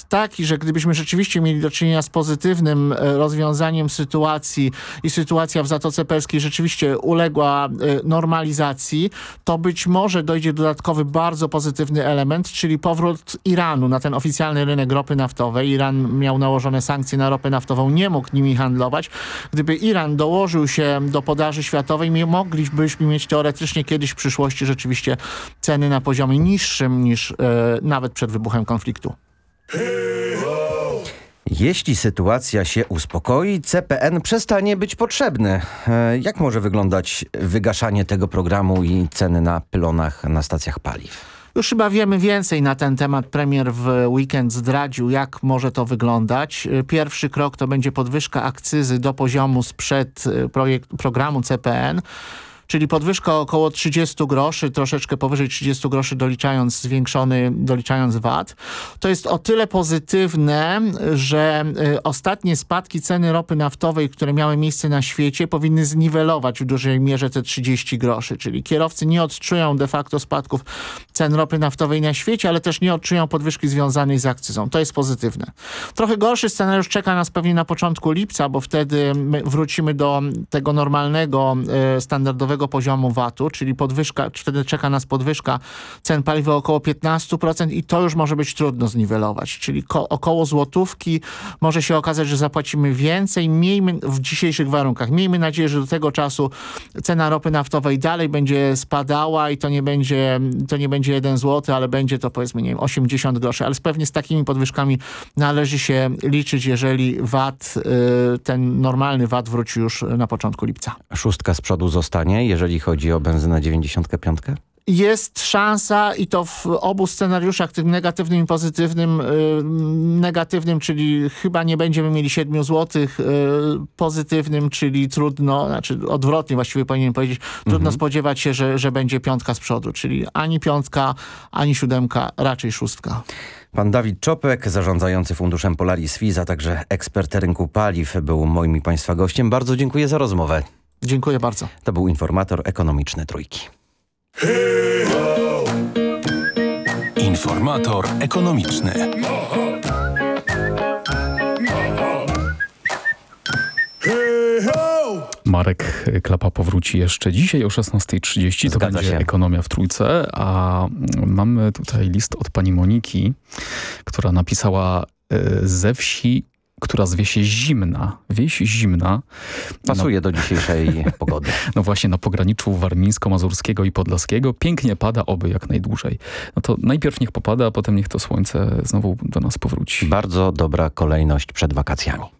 taki, że gdybyśmy rzeczywiście mieli do czynienia z pozytywnym rozwiązaniem sytuacji i sytuacja w Zatoce Perskiej rzeczywiście uległa normalizacji, to być może dojdzie dodatkowy bardzo pozytywny element, czyli powrót Iranu na ten oficjalny rynek ropy naftowej. Iran miał nałożone sankcje na ropę naftową, nie mógł nimi handlować. Gdyby Iran dołożył się do podaży światowej, moglibyśmy mieć teoretycznie kiedyś w przyszłości rzeczywiście ceny na poziomie niższym niż nawet przed wybuchem konfliktu. Jeśli sytuacja się uspokoi, CPN przestanie być potrzebny. Jak może wyglądać wygaszanie tego programu i ceny na pylonach na stacjach paliw? Już chyba wiemy więcej na ten temat. Premier w weekend zdradził, jak może to wyglądać. Pierwszy krok to będzie podwyżka akcyzy do poziomu sprzed programu CPN. Czyli podwyżka około 30 groszy, troszeczkę powyżej 30 groszy doliczając VAT. To jest o tyle pozytywne, że ostatnie spadki ceny ropy naftowej, które miały miejsce na świecie, powinny zniwelować w dużej mierze te 30 groszy. Czyli kierowcy nie odczują de facto spadków cen ropy naftowej na świecie, ale też nie odczują podwyżki związanej z akcyzą. To jest pozytywne. Trochę gorszy scenariusz czeka nas pewnie na początku lipca, bo wtedy wrócimy do tego normalnego, standardowego poziomu VAT-u, czyli wtedy czeka nas podwyżka cen paliwa około 15% i to już może być trudno zniwelować, czyli około złotówki może się okazać, że zapłacimy więcej. Miejmy w dzisiejszych warunkach, miejmy nadzieję, że do tego czasu cena ropy naftowej dalej będzie spadała i to nie będzie 1 zł, ale będzie to powiedzmy, nie wiem, 80 groszy, ale pewnie z takimi podwyżkami należy się liczyć, jeżeli VAT, ten normalny VAT wróci już na początku lipca. 6 z przodu zostanie, jeżeli chodzi o benzynę 95? Jest szansa i to w obu scenariuszach, tym negatywnym i pozytywnym. Negatywnym, czyli chyba nie będziemy mieli 7 zł, pozytywnym, czyli trudno, znaczy odwrotnie właściwie powinienem powiedzieć, trudno spodziewać się, że będzie 5 z przodu, czyli ani 5, ani 7, raczej 6. Pan Dawid Czopek, zarządzający funduszem Polaris FIZ, a także ekspert rynku paliw, był moim i Państwa gościem. Bardzo dziękuję za rozmowę. Dziękuję bardzo. To był informator ekonomiczny Trójki. Informator ekonomiczny. Marek Klapa powróci jeszcze dzisiaj o 16:30. To będzie Ekonomia w Trójce, a mamy tutaj list od pani Moniki, która napisała ze wsi, która zwie się Zimna. Wieś Zimna. Pasuje do dzisiejszej pogody. No właśnie, na pograniczu warmińsko-mazurskiego i podlaskiego. Pięknie pada, oby jak najdłużej. No to najpierw niech popada, a potem niech to słońce znowu do nas powróci. Bardzo dobra kolejność przed wakacjami.